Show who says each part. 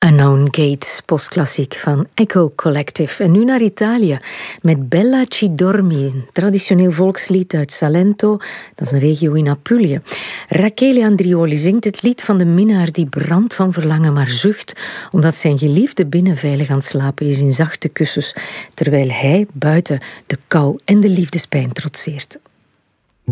Speaker 1: Unknown Gate, postklassiek van Echo Collective. En nu naar Italië met Bella ci dormi, een traditioneel volkslied uit Salento. Dat is een regio in Apulië. Rachele Andrioli zingt het lied van de minnaar die brandt van verlangen, maar zucht omdat zijn geliefde binnen veilig aan het slapen is in zachte kussens, terwijl hij buiten de kou en de liefdespijn trotseert.